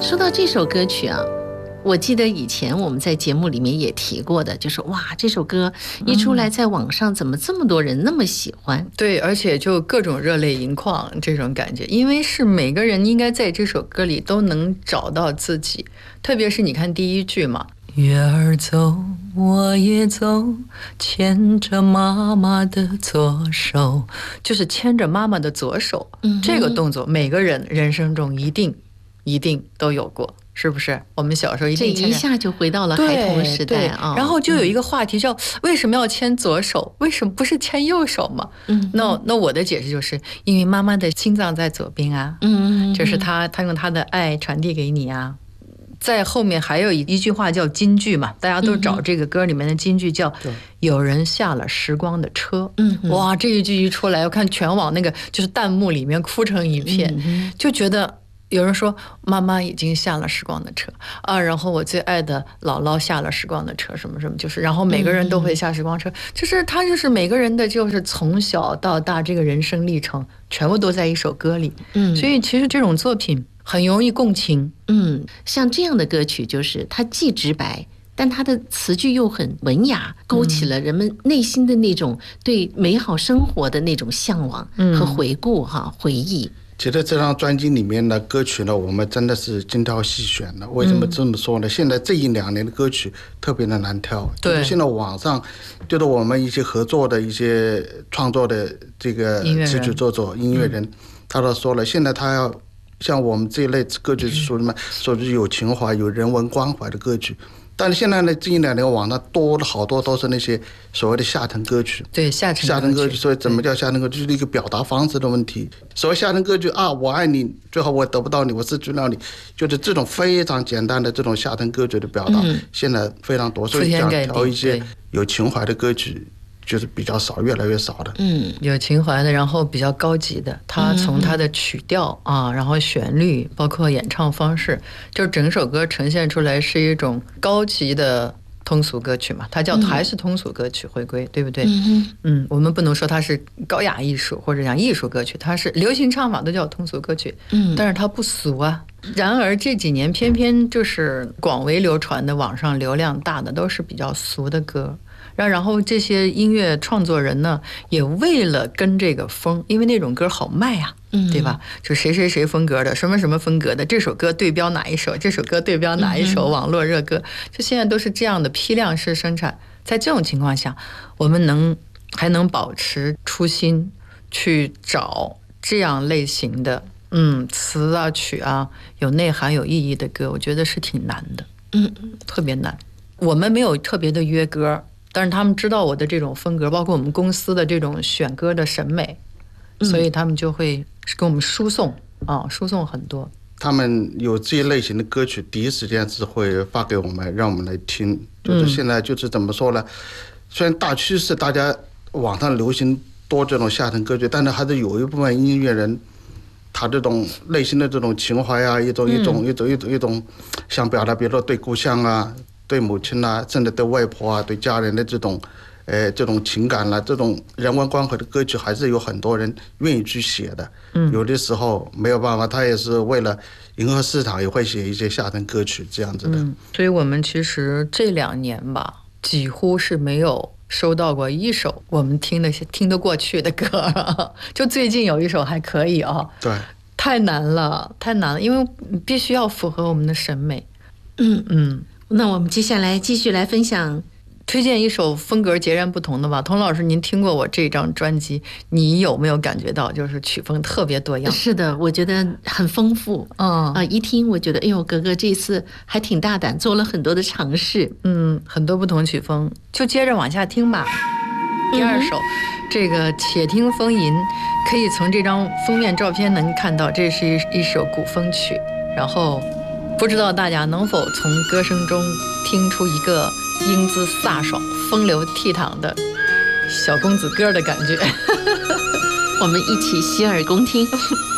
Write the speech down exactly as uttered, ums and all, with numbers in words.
说到这首歌曲啊，我记得以前我们在节目里面也提过的，就是哇，这首歌一出来，在网上怎么这么多人那么喜欢？ 嗯、对，而且就各种热泪盈眶这种感觉，因为是每个人应该在这首歌里都能找到自己，特别是你看第一句嘛，月儿走，我也走，牵着妈妈的左手，就是牵着妈妈的左手，嗯、这个动作每个人人生中一定一定都有过。是不是我们小时候一定这一下就回到了孩童时代啊？ 然后就有一个话题叫为什么要牵左手？为什么不是牵右手嘛？嗯，那那我的解释就是因为妈妈的心脏在左边啊，嗯，就是她她用她的爱传递给你啊。在后面还有一一句话叫金句嘛，大家都找这个歌里面的金句叫有人下了时光的车。嗯，哇，这一句一出来，我看全网那个就是弹幕里面哭成一片，嗯、就觉得。有人说妈妈已经下了时光的车啊，然后我最爱的姥姥下了时光的车，什么什么，就是然后每个人都会下时光车，嗯、就是他就是每个人的就是从小到大这个人生历程全部都在一首歌里，嗯，所以其实这种作品很容易共情， 嗯，像这样的歌曲就是它既直白，但它的词句又很文雅，勾起了人们内心的那种对美好生活的那种向往和回顾哈、回忆。 其实这张专辑里面的歌曲呢，我们真的是精挑细选的。为什么这么说呢？嗯、现在这一两年的歌曲特别的难挑。对。就是现在网上，就是我们一些合作的一些创作的这个词曲作者、音乐人，嗯、他都说了，现在他要像我们这一类歌曲是属于什么？属于有情怀、有人文关怀的歌曲。但是现在呢，这一两年网上多了好多都是那些所谓的下沉歌曲。 对，下沉下沉歌曲，所以怎么叫下沉歌曲？就是一个表达方式的问题。所谓下沉歌曲啊，我爱你，最后我得不到你，我失去了你，就是这种非常简单的这种下沉歌曲的表达，嗯、现在非常多。所以想挑一些有情怀的歌曲。就是比较少，越来越少的。 嗯，有情怀的，然后比较高级的，它从它的曲调啊，然后旋律，包括演唱方式，就整首歌呈现出来是一种高级的通俗歌曲嘛，它叫还是通俗歌曲回归，对不对？嗯嗯，我们不能说它是高雅艺术或者讲艺术歌曲，它是流行唱法都叫通俗歌曲，嗯，但是它不俗啊。然而这几年偏偏就是广为流传的，网上流量大的都是比较俗的歌。然后这些音乐创作人呢，也为了跟这个风，因为那种歌好卖啊，嗯、对吧？就谁谁谁风格的，什么什么风格的，这首歌对标哪一首，这首歌对标哪一首，网络热歌，就现在都是这样的批量式生产。在这种情况下，我们能还能保持初心，去找这样类型的，嗯，词啊曲啊有内涵有意义的歌，我觉得是挺难的，嗯，特别难。我们没有特别的约歌。但是他们知道我的这种风格，包括我们公司的这种选歌的审美，所以他们就会给我们输送啊，输送很多。 他们有这一类型的歌曲，第一时间是会发给我们，让我们来听。就是现在就是怎么说呢？虽然大趋势大家网上流行多这种下沉歌曲，但是还是有一部分音乐人，他这种类型的这种情怀啊，一种一种一种一种一种想表达，比如说对故乡啊。对母亲啊，甚至对外婆啊，对家人的这种，呃，这种情感啦、啊，这种人文关怀的歌曲，还是有很多人愿意去写的。嗯，有的时候没有办法，他也是为了迎合市场，也会写一些下沉歌曲这样子的。 嗯，所以我们其实这两年吧，几乎是没有收到过一首我们听的听得过去的歌，就最近有一首还可以啊。 对， 太难了，太难了，因为必须要符合我们的审美。嗯嗯。 那我们接下来继续来分享， 推荐一首风格截然不同的吧。童老师，您听过我这张专辑，你有没有感觉到就是曲风特别多样？ 是的，我觉得很丰富。嗯啊，一听我觉得，哎呦，格格这次还挺大胆，做了很多的尝试。 嗯，很多不同曲风，就接着往下听吧。第二首，嗯、这个《且听风吟》，可以从这张封面照片能看到，这是一一首古风曲，然后。不知道大家能否从歌声中听出一个英姿飒爽、风流倜傥的小公子哥的感觉？ 我们一起洗耳恭听。